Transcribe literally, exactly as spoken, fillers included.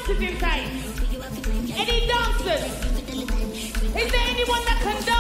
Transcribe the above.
dancers inside? Any dancers? Is there anyone that can dance?